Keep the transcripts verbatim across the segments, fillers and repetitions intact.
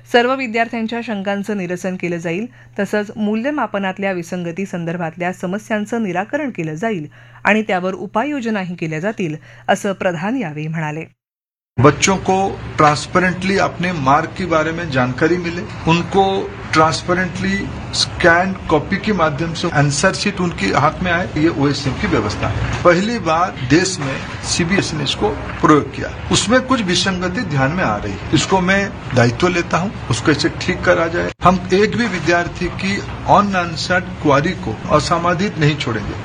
सर्व विद्यार्थ्यांच्या शंकांचं निरसन केलं जाईल तसंच मूल्यमापनातल्या विसंगती संदर्भातल्या समस्यांचं निराकरण केलं जाईल आणि त्यावर उपाययोजनाही केल्या जातील असं प्रधान यावेळी म्हणाले. बच्चों को ट्रांसपेरेंटली अपने मार्क के बारे में जानकारी मिले, उनको ट्रांसपेरेंटली स्कैन कॉपी के माध्यम से आंसर शीट उनके हाथ में आए, ये ओएसएम की व्यवस्था है. पहली बार देश में सीबीएसई ने इसको प्रयोग किया, उसमें कुछ विसंगति ध्यान में आ रही है. इसको मैं दायित्व लेता हूं, उसको इसे ठीक करा जाए. हम एक भी विद्यार्थी की अनआंसर्ड क्वारी को असमाधित नहीं छोड़ेंगे.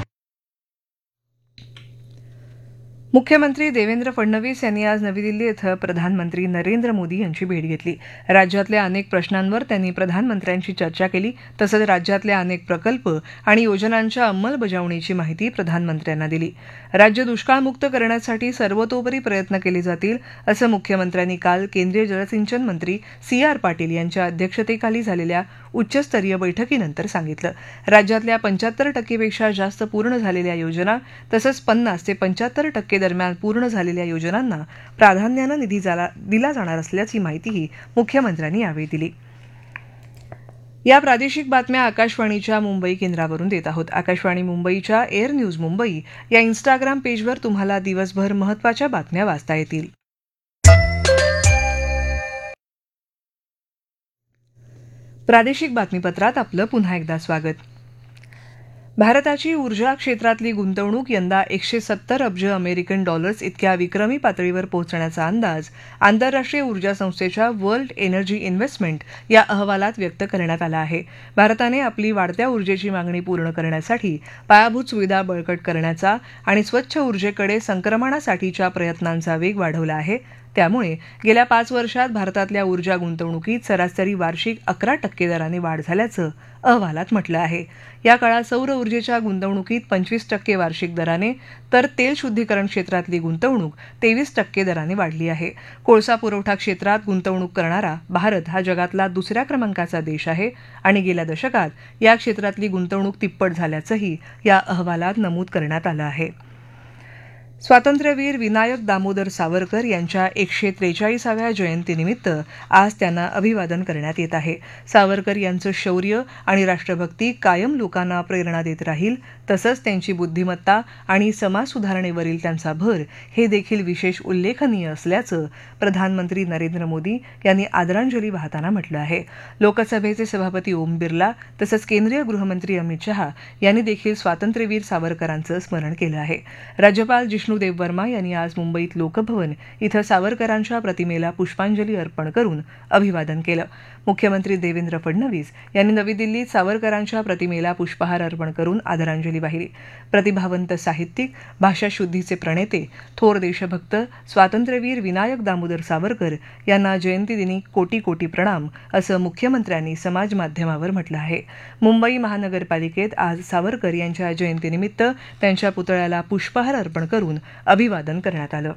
मुख्यमंत्री देवेंद्र फडणवीस यांनी आज नवी दिल्ली इथं प्रधानमंत्री नरेंद्र मोदी यांची भेट घेतली. राज्यातल्या अनेक प्रश्नांवर त्यांनी प्रधानमंत्र्यांशी चर्चा केली तसंच राज्यातल्या अनेक प्रकल्प आणि योजनांच्या अंमलबजावणीची माहिती प्रधानमंत्र्यांना दिली. राज्य दुष्काळमुक्त करण्यासाठी सर्वतोपरी प्रयत्न केले जातील असं मुख्यमंत्र्यांनी काल केंद्रीय जलसिंचन मंत्री सी आर पाटील यांच्या अध्यक्षतेखाली झालेल्या उच्चस्तरीय बैठकीनंतर सांगितलं. राज्यातल्या पंच्याहत्तर टक्केपेक्षा जास्त पूर्ण झालेल्या योजना तसंच पन्नास ते पंच्याहत्तर टक्के दरम्यान पूर्ण झालेल्या योजनांना प्राधान्यानं निधी दिला जाणार असल्याची माहितीही मुख्यमंत्र्यांनी यावेळी दिली. या प्रादेशिक बातम्या आकाशवाणीच्या मुंबई केंद्रावरून देत आहोत. आकाशवाणी मुंबईच्या एअर न्यूज मुंबई या इन्स्टाग्राम पेजवर तुम्हाला दिवसभर महत्त्वाच्या बातम्या वाचता येतील. प्रादेशिक बातमीपत्रात आपलं पुन्हा एकदा स्वागत. भारताची ऊर्जा क्षेत्रातली गुंतवणूक यंदा एकशे सत्तर अब्ज अमेरिकन डॉलर्स इतक्या विक्रमी पातळीवर पोहोचण्याचा अंदाज आंतरराष्ट्रीय ऊर्जा संस्थेच्या वर्ल्ड एनर्जी इन्व्हेस्टमेंट या अहवालात व्यक्त करण्यात आला आहे. भारताने आपली वाढत्या ऊर्जेची मागणी पूर्ण करण्यासाठी पायाभूत सुविधा बळकट करण्याचा आणि स्वच्छ ऊर्जेकडे संक्रमणासाठीच्या प्रयत्नांचा वेग वाढवला आहे. त्यामुळे गेल्या पाच वर्षात भारतातल्या ऊर्जा गुंतवणुकीत सरासरी वार्षिक अकरा टक्के दराने वाढ झाल्याचं अहवालात म्हटलं आहे. या काळात सौर ऊर्जेच्या गुंतवणुकीत पंचवीस टक्के वार्षिक दराने तर तेल शुद्धीकरण क्षेत्रातली गुंतवणूक तेवीस टक्के दराने वाढली आहे. कोळसा पुरवठा क्षेत्रात गुंतवणूक करणारा भारत हा जगातला दुसऱ्या क्रमांकाचा देश आहे आणि गेल्या दशकात या क्षेत्रातली गुंतवणूक तिप्पट झाल्याचंही या अहवालात नमूद करण्यात आलं आहे. स्वातंत्र्यवीर विनायक दामोदर सावरकर यांच्या एकशे त्रेचाळीसाव्या जयंतीनिमित्त आज त्यांना अभिवादन करण्यात येत आहे. सावरकर यांचं शौर्य आणि राष्ट्रभक्ती कायम लोकांना प्रेरणा देत राहील तसंच त्यांची बुद्धिमत्ता आणि समाज सुधारणेवरील त्यांचा भर हे देखील विशेष उल्लेखनीय असल्याचं प्रधानमंत्री नरेंद्र मोदी यांनी आदरांजली वाहताना म्हटलं आहे. लोकसभेचे सभापती ओम बिर्ला तसंच केंद्रीय गृहमंत्री अमित शहा यांनी देखील स्वातंत्र्यवीर सावरकरांचं स्मरण केलं आहे. राज्यपाल जिष्णू देववर्मा यांनी आज मुंबईत लोकभवन इथं सावरकरांच्या प्रतिमेला पुष्पांजली अर्पण करून अभिवादन केलं. मुख्यमंत्री देवेंद्र फडणवीस यांनी नवी दिल्लीत सावरकरांच्या प्रतिमेला पुष्पहार अर्पण करून आदरांजली वाहिली. प्रतिभावंत साहित्यिक, भाषाशुद्धीचे प्रणेते, थोर देशभक्त स्वातंत्र्यवीर विनायक दामोदर सावरकर यांना जयंतीदिनी कोटी कोटी प्रणाम असं मुख्यमंत्र्यांनी समाज माध्यमावर म्हटलं आहे. मुंबई महानगरपालिकेत आज सावरकर यांच्या जयंतीनिमित्त त्यांच्या पुतळ्याला पुष्पहार अर्पण करून अभिवादन करण्यात आलं.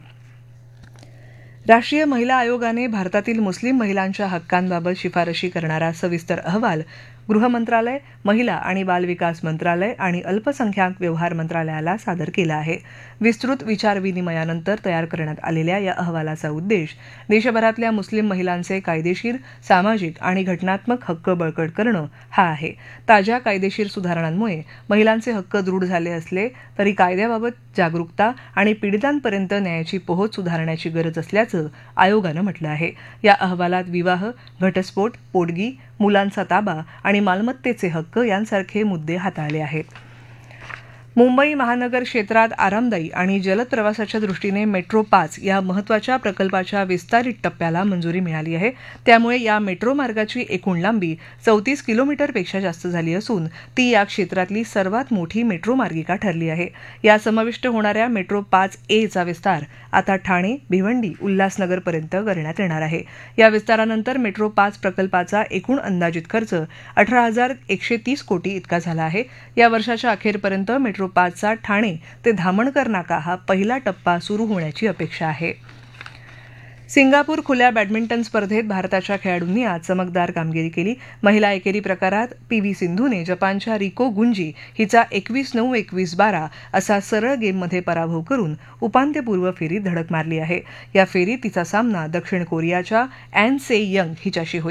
राष्ट्रीय महिला आयोगाने भारतातील मुस्लिम महिलांच्या हक्कांबाबत शिफारशी करणारा सविस्तर अहवाल गृह मंत्रालय, महिला आणि बालविकास मंत्रालय आणि अल्पसंख्याक व्यवहार मंत्रालयाला सादर केला आहे. विस्तृत विचारविनिमयानंतर तयार करण्यात आलेल्या या अहवालाचा उद्देश देशभरातल्या मुस्लिम महिलांचे कायदेशीर, सामाजिक आणि घटनात्मक हक्क बळकट करणं हा आहे. ताज्या कायदेशीर सुधारणांमुळे महिलांचे हक्क दृढ झाले असले तरी कायद्याबाबत जागरूकता आणि पीडितांपर्यंत न्यायाची पोहोच सुधारण्याची गरज असल्याचं आयोगानं म्हटलं आहे. या अहवालात विवाह, घटस्फोट, पोटगी, मुलांचा ताबा आणि मालमत्तेचे हक्क यांसारखे मुद्दे हाताळले आहेत. मुंबई महानगर क्षेत्रात आरामदायी आणि जलद प्रवासाच्या दृष्टीने मेट्रो पाच या महत्त्वाच्या प्रकल्पाच्या विस्तारित टप्प्याला मंजुरी मिळाली आहे. त्यामुळे या मेट्रो मार्गाची एकूण लांबी चौतीस किलोमीटरपेक्षा जास्त झाली असून ती या क्षेत्रातली सर्वात मोठी मेट्रो मार्गिका ठरली आहे. या समाविष्ट होणाऱ्या मेट्रो पाच ए चा विस्तार आता ठाणे, भिवंडी, उल्हासनगरपर्यंत करण्यात येणार आहे. या विस्तारानंतर मेट्रो पाच प्रकल्पाचा एकूण अंदाजित खर्च अठरा हजार एकशे तीस कोटी इतका झाला आहे. या वर्षाच्या अखेरपर्यंत मेट्रो पाचचा ठाणे ते धामणकर नाका हा पहिला टप्पा सुरू होण्याची अपेक्षा आहे. सिंगापूर खुल्या बॅडमिंटन स्पर्धेत भारताच्या खेळाडूंनी आज चमकदार कामगिरी केली. महिला एकेरी प्रकारात पी व्ही सिंधूने जपानच्या रिको गुंजी हिचा एकवीस नऊ एकवीस बारा असा सरळ गेममध्ये पराभव करून उपांत्यपूर्व फेरीत धडक मारली आहे. या फेरीत तिचा सामना दक्षिण कोरियाच्या अॅन से यंग हिच्याशी होईल.